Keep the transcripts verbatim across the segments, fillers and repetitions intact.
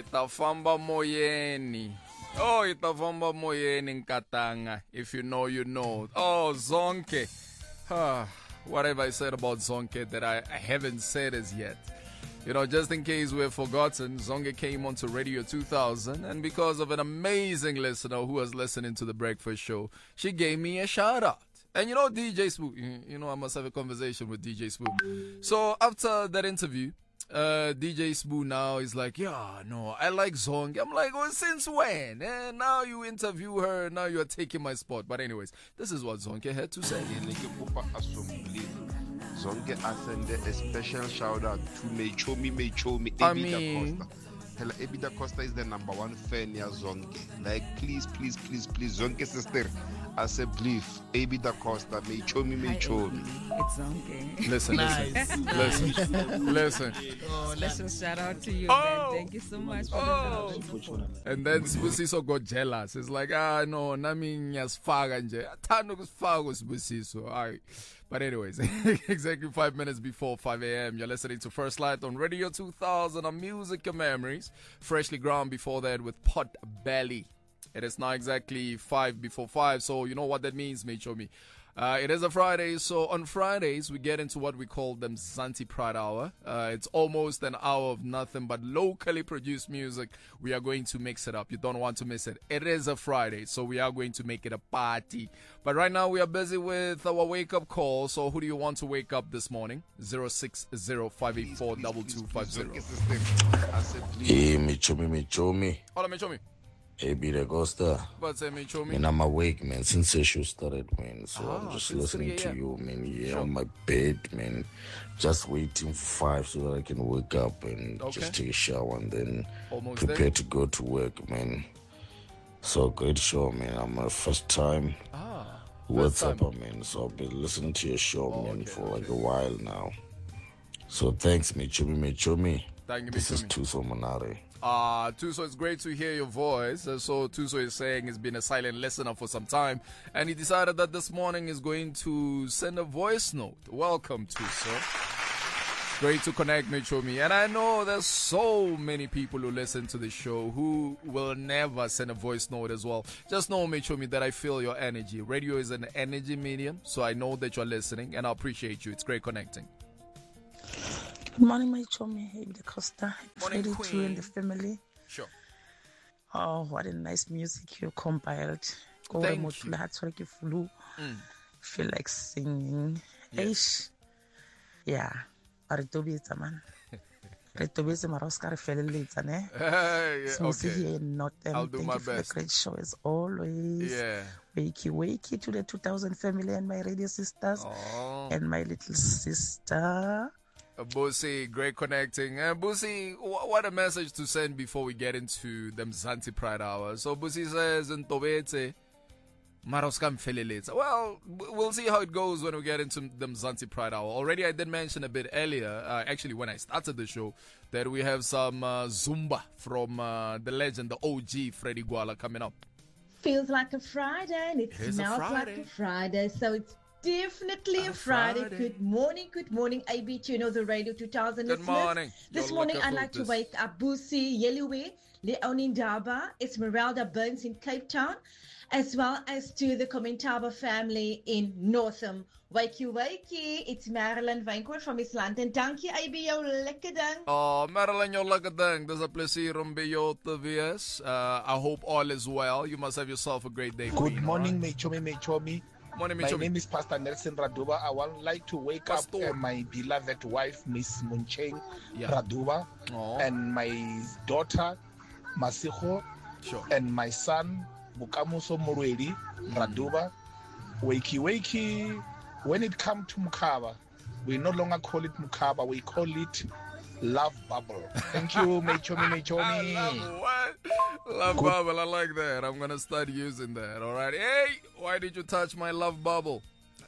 Itafamba moyeni. Oh, itafamba moyeni nkatanga. If you know, you know. Oh, Zonke. Ah, whatever I said about Zonke that I, I haven't said as yet. You know, just in case we've forgotten, Zonke came onto Radio two thousand, and because of an amazing listener who was listening to The Breakfast Show, she gave me a shout out. And you know, D J Spook, you know, I must have a conversation with D J Spook. So after that interview, uh, D J Spook now is like, yeah, no, I like Zonke. I'm like, well, since when? Eh, now you interview her, now you're taking my spot. But anyways, this is what Zonke had to say. Zonke send a special shout out to Mechomi Mechomi I Ebi da mean- Costa. Hela Ebi da Costa is the number one fan ya Zonke. Like please, please, please, please, Zonke sister. I say believe Ebi da Costa Mechomi Mechomi. It's Zonke. Listen, listen, listen, listen. Oh, listen, shout out to you, Oh. man. Thank you so much for Oh. the support. And then Sibusiso got jealous. It's like, ah, no, nami ngiyasifaka nje. Athanda ukusifaka uSibusiso. Alright. But anyways, exactly five minutes before five a.m., you're listening to First Light on Radio two thousand on Music and Memories. Freshly ground before that with Pot Belly. It is now exactly five before five, so you know what that means, mate, show me. Uh, it is a Friday, so on Fridays we get into what we call the Mzansi Pride Hour. Uh, it's almost an hour of nothing but locally produced music. We are going to mix it up. You don't want to miss it. It is a Friday, so we are going to make it a party. But right now we are busy with our wake-up call. So who do you want to wake up this morning? zero six zero five eight four two two five zero. Zonke sister. I say please. Hey, Michomi, Michomi. Hola, me show me. Hey, Bida Costa. What's that, me show me? Man, I'm awake, man, since the show started, man. So Ah, I'm just since listening three to a m. you, man. Yeah, Sure. on my bed, man. Just waiting for five so that I can wake up and Okay. just take a shower and then Almost prepare there. to go to work, man. So great show, man. I'm my first time Ah, WhatsApp, man. So I've been listening to your show, Oh, man, okay, for like okay. a while now. So thanks, Michomi, Michomi. thank you, me This show is me. Tuso Manare. Uh, Tuso, it's great to hear your voice. Uh, so Tuso is saying he's been a silent listener for some time, and he decided that this morning is going to send a voice note. Welcome, Tuso. Great to connect, Michomi. And I know there's so many people who listen to the show who will never send a voice note as well. Just know, Michomi, that I feel your energy. Radio is an energy medium, so I know that you're listening, and I appreciate you. It's great connecting. Good morning, my chummy. Hey, the Costa. Morning, Friday Queen. to you and the family. Sure. Oh, what a nice music you compiled. Go Thank remote you. to the like you flew. Mm. Feel like singing. Yes. Eish. Yeah. Aritobita, man. Aritobita, Maroska, fell ne? yeah, So see okay. here in Northern. I'll do Thank my you for best. the great show as always. Yeah. Wakey, wakey to the two thousand family and my radio sisters Oh. and my little sister. Uh, Busi, great connecting. Uh, Busi, wh- what a message to send before we get into the Mzansi Pride Hour. So Busi says, Ntobetse, Maroska mfeleletsa. Well, w- we'll see how it goes when we get into the Mzansi Pride Hour. Already I did mention a bit earlier, uh, actually when I started the show, that we have some uh, Zumba from uh, the legend, the O G Freddy Guala coming up. Feels like a Friday and it It is a smells Friday. like a Friday. So it's definitely A a, Friday. Friday. Good morning, good morning, A B T, you know, the Radio two thousand Good listeners. morning. This Your morning lekker I'd like to voeters. wake up Busi, Yeliwe, Leonie Ndaba, Esmeralda Burns in Cape Town, as well as to the Commentaba family in Northam. Wakey, wakey, it's Marilyn Vancourt from East London. Dankie, A B, jou lekker ding. Oh, Marilyn, jou lekker ding. Dis 'n plesier om by jou te wees. Uh, I hope all is well. You must have yourself a great day. Good Queen, morning, Mechomi Mechomi. alright? Morning, My Michomi. name is Pastor Nelson Raduba. I would like to wake Pastor. up uh, my beloved wife, Miss Muncheng Yeah. Raduba, Oh, and my daughter, Masiho, sure. and my son, Bukamuso Murweli Raduba. Wakey, wakey. When it comes to Mukaba, we no longer call it Mukaba, we call it Love Bubble. Thank you, Mechomi I Mechomi. love what? Love bubble. I like that. I'm gonna start using that. All right. Hey, why did you touch my love bubble?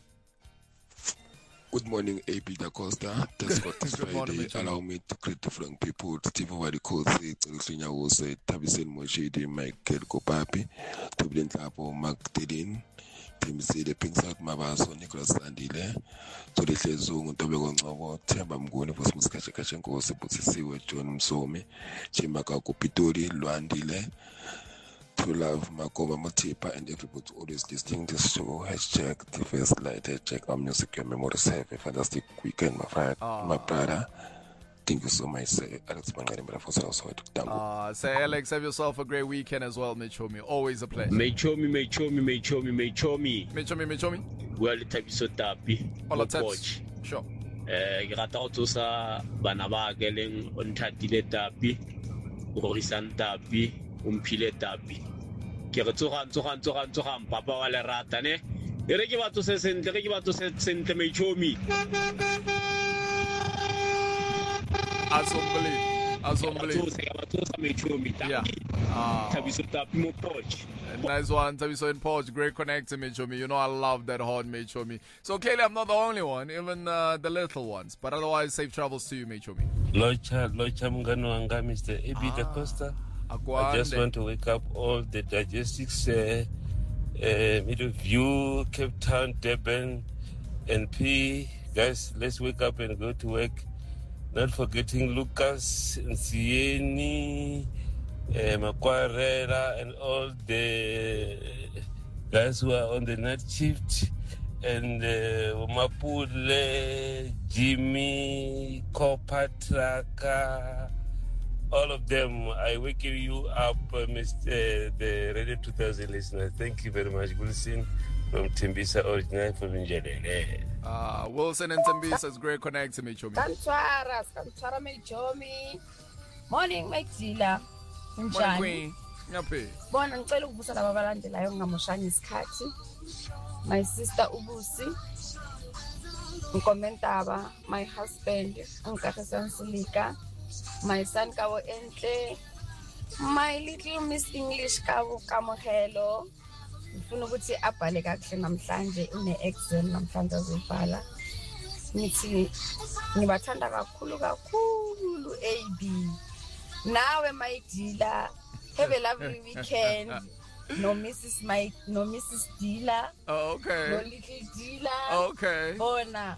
Good morning, A P Da Costa. Thanks for this Good morning, Friday. Mitchell. Allow me to greet different people. Stephen Wadikosi, Tselisinya Wose, Tabisen Moshidi, Michael Kopapi, Tubin Tapo, Mark Tedin, Timsile Pingsak Mabaso, Nicholas Sandile, to the Hlezungu, Tobago Ngobo, Themba Mnguni, Vosmuskache Kachenko, Sepusisiwe, John Msomi, Chimaka Kupitori, Luandile, to love Makoma Matipa, and everybody always listening to this show. Hashtag the first light, hashtag our music, your memories. Have a fantastic weekend, my friend, my brother. Thank you so much, say Alex Mangari for also to uh, say Alex, have yourself a great weekend as well, Mechomi. Always a pleasure. Mechomi, Mechomi, Mechomi, Mechomi. Mechomi, Mechomi. Well, it's a so tapi. All the taps. Sure. Eh, ke rata go tsosa bana ba geleng o nthatile tapi, o risan tapi, o mphile tapi. Ke re tsoga tsoga tsoga tsoga papa wa le rata ne. E re ke batho se sentle, ke batho se sentle Mechomi. Asomble, Asomble. Yeah. Uh, nice one, Tabiso in Porch. Great connecting, Mechomi. You know I love that hard, Mechomi. So, Kelly, I'm not the only one, even uh, the little ones. But otherwise, safe travels to you, Mechomi. Locha, Locha Mungano Anga, Mister Ebi Da Costa. I just want to wake up all the digestics, uh, uh, Middle View, Cape Town, Durban, N P. Guys, let's wake up and go to work. Not forgetting Lucas, Nsieni, uh, Makwarera, and all the guys who are on the night shift, and uh, Mapule, Jimmy, Kopatraka, all of them. I wake you up, uh, Mister the Radio two thousand listeners. Thank you very much. Wilson from Timbisa, original from Njelele. Uh, Wilson and Timbisa is great connecting, Mechomi. Kantwara, Kantwara Mechomi. Morning, Mexila. Morning, Queen. Yapi. Bona ngicela ukubusa laba abalandelayo ngamoshana isikhathi. My sister Ubusi. Nkomentaba, my husband, Nkatha Silika. My son Kabo Entle. My little Miss English Kabo Kamohelo. Ngifuna ukuthi abhale kahle namhlanje une exam namhlanje azobhala. Ngithi ngibathanda kakhulu kakhulu A B. Nawe my dealer, have a lovely weekend. No Missus My no Missus Dealer. Oh, okay. No little dealer. Okay. Bona.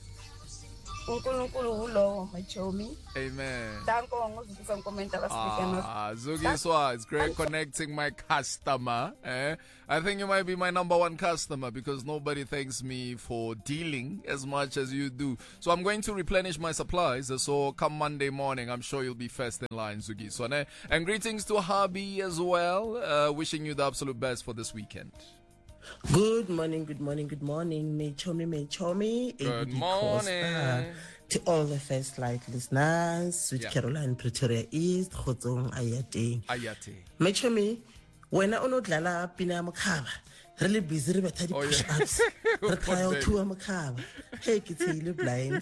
uNkulunkulu ulowo Mechomi. Amen. Danko ngizukisa ukomenta basikena. Ah, Zugiswa, it's great connecting my customer. Eh? I think you might be my number one customer because nobody thanks me for dealing as much as you do. So I'm going to replenish my supplies. So come Monday morning, I'm sure you'll be first in line, Zugiswa. Eh? And greetings to Habi as well. Uh, wishing you the absolute best for this weekend. Good morning, good morning, good morning. Mechomi, Mechomi. Good morning. Costa. To all the First Light listeners, Sweet Yeah. Caroline, Pretoria East, Khotsong Ayate. Ayate. Mechomi, when I only dlala pina makaba, really busy with thirty Oh, yeah. push-ups. Retire baby. to a makaba. Hey, it's blind.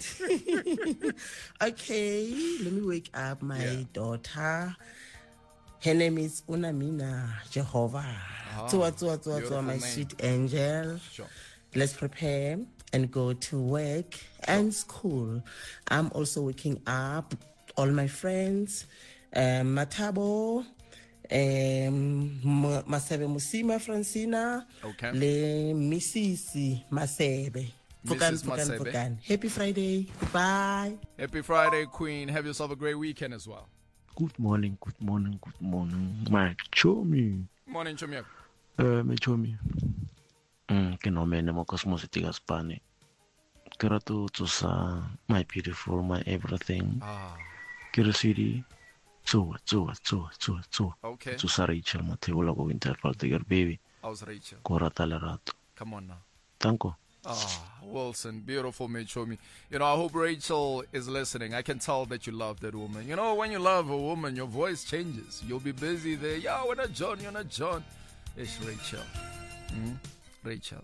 Okay, let me wake up my Yeah. daughter. Her name is Unamina Jehovah. Ah, Tua, tua, tua, tua, beautiful my name. sweet angel. Sure. Let's prepare and go to work and school. I'm also waking up all my friends, um, Matabo, um, Ma- Masebe Musima Francina, Okay. le Misisi Masebe. Fukan, Missus fukan, Masebe. fukan. Happy Friday. Goodbye. Happy Friday, Queen. Have yourself a great weekend as well. Good morning, good morning, good morning. My chomi. Morning, Chumia. Uh, my chomi. Mm, ke no mene mo cosmos tiga spane. Ke rato to sa my beautiful, my everything. Ah. Ke re sidi. Tsoa, tsoa, tsoa, tsoa, tsoa. Okay. To sa Rachel Mateo la go interval tiger baby. How's Rachel? Ko rata le rato. Come on now. Tanko. Ah, Wilson, beautiful mate, show me. You know, I hope Rachel is listening. I can tell that you love that woman. You know, when you love a woman, your voice changes. You'll be busy there. Yeah, we're not John, you're not John. It's Rachel. Mm? Rachel.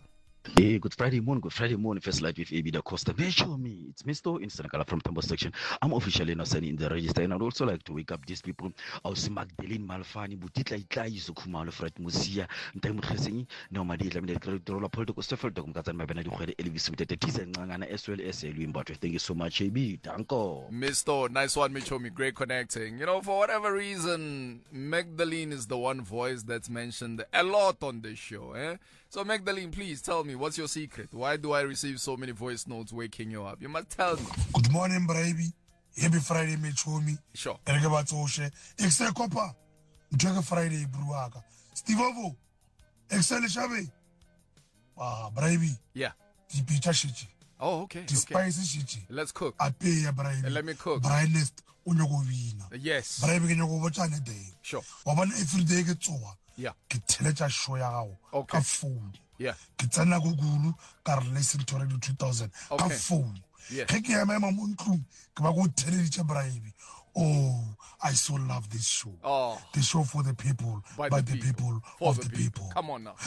Hey, good Friday morning, good Friday morning, first light with A B Da Costa. Show me, it's Mister Instant Color from Pembo section. I'm officially not signing in the register, and I'd also like to wake up these people. I'll see Magdalene Malfani, Butitla Itlai, Sukumalo, Fred Musia, and Time Hessing, no Madrid, Lamin, Rola Polto, Steffel, Kazan, my Benedict, Elvis with the Tiz and Nana as well as Louis Butter. Thank you so much, A B. Danko. Mister Nice one, Michomi. Great connecting. You know, for whatever reason, Magdalene is the one voice that's mentioned a lot on this show, eh? So, Magdalene, please tell me, what's your secret? Why do I receive so many voice notes waking you up? You must tell me. Good morning, Braibi. Happy Friday, Michomi. Sure. Ergabatoshe. Excel Copa. Jaga Friday, Bruaga. Steve Ovo. Excel Shabe. Ah, Braibi. Yeah. The pizza shichi. Oh, okay. The spicy shichi. Let's cook. I pay ya, Braibi. Let me cook. Brainest. Unyogovina. Yes. Braibi, can you go watch on a day? Sure. Waban every day get to her. Yeah. Ke telecha show ya gago Okay. ka phone. Yeah. Ke tsena go Google ka re listen to radio two thousand ka Okay. phone. Yes. Ke ke ya mama mo ntlong ke ba go telecha Braibi. Oh, I so love this show. Oh. The show for the people, by, the, the people, For of the the people. Come on now.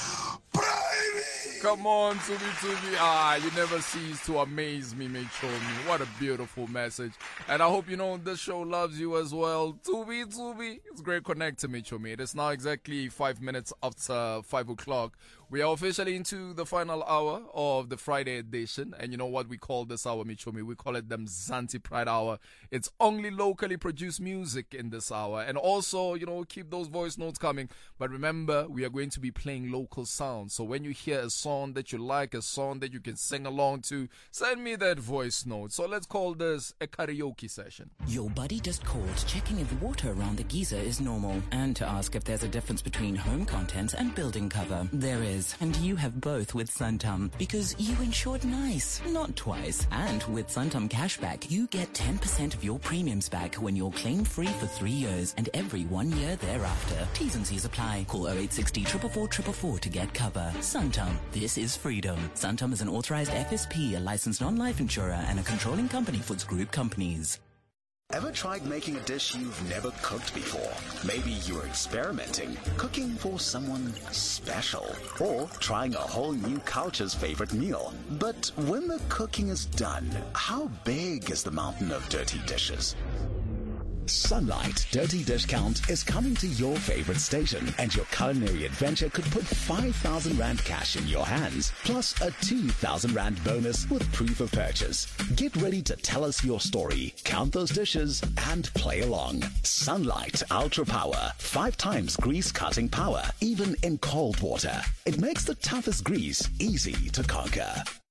Come on, Tubi Tubi. Ah, you never cease to amaze me, Mechomi. What a beautiful message. And I hope you know this show loves you as well. Tubi Tubi. It's great connecting, Mechomi. It is now exactly five minutes after five o'clock. We are officially into the final hour of the Friday edition. And you know what we call this hour, Mechomi? We call it the Mzansi Pride Hour. It's only locally produced music in this hour. And also, you know, keep those voice notes coming. But remember, we are going to be playing local sounds. So when you hear a song that you like, a song that you can sing along to, send me that voice note. So let's call this a karaoke session. Your buddy just called, checking if water around the geyser is normal, and to ask if there's a difference between home contents and building cover. There is, and you have both with Suntum, because you insured nice, not twice. And with Suntum Cashback, you get ten percent of your premiums back when you're claim-free for three years, and every one year thereafter. T's and C's apply. Call oh eight six oh four four four four four to get cover. Suntum. This is freedom. Suntum is an authorized F S P, a licensed non-life insurer, and a controlling company for its group companies. Ever tried making a dish you've never cooked before? Maybe you're experimenting, cooking for someone special, or trying a whole new culture's favorite meal. But when the cooking is done, how big is the mountain of dirty dishes? Sunlight Dirty Dish Count is coming to your favorite station, and your culinary adventure could put five thousand rand cash in your hands, plus a two thousand rand bonus with proof of purchase. Get ready to tell us your story, count those dishes, and play along. Sunlight Ultra Power, five times grease cutting power, even in cold water. It makes the toughest grease easy to conquer.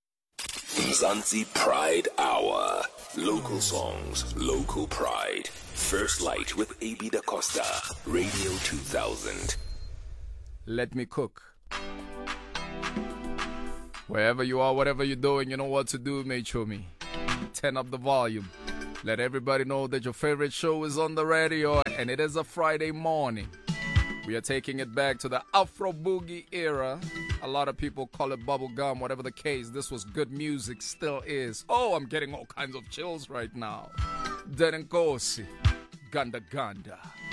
Mzansi Pride Hour. Local songs, local pride. First Light with A B Da Costa. Radio two thousand. Let me cook. Wherever you are, whatever you're doing, you know what to do, mate. Show me. Turn up the volume. Let everybody know that your favorite show is on the radio, and it is a Friday morning. We are taking it back to the Afro Boogie era. A lot of people call it bubblegum, whatever the case. This was good music, still is. Oh, I'm getting all kinds of chills right now. Denenkosi, Ganda Ganda.